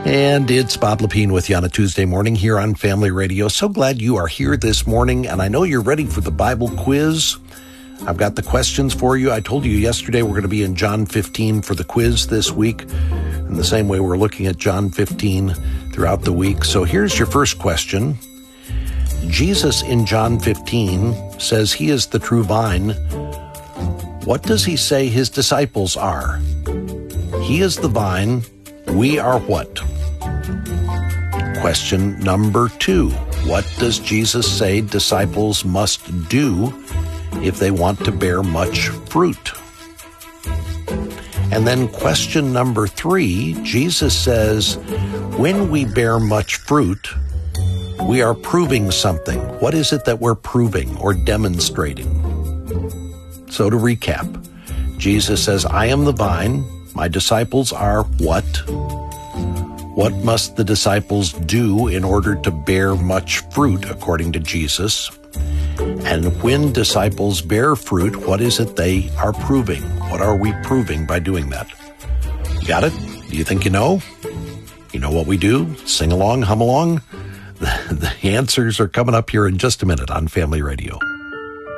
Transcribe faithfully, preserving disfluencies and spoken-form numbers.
And it's Bob Lepine with you on a Tuesday morning here on Family Radio. So glad you are here this morning, and I know you're ready for the Bible quiz. I've got the questions for you. I told you yesterday we're going to be in John fifteen for the quiz this week. In the same way, we're looking at John fifteen throughout the week. So here's your first question. Jesus in John fifteen says he is the true vine. What does he say his disciples are? He is the vine. We are what? Question number two. What does Jesus say disciples must do if they want to bear much fruit? And then question number three, Jesus says, when we bear much fruit, we are proving something. What is it that we're proving or demonstrating? So to recap, Jesus says, I am the vine. My disciples are what? What must the disciples do in order to bear much fruit, according to Jesus? And when disciples bear fruit, what is it they are proving? What are we proving by doing that? You got it? Do you think you know? You know what we do? Sing along, hum along? The answers are coming up here in just a minute on Family Radio.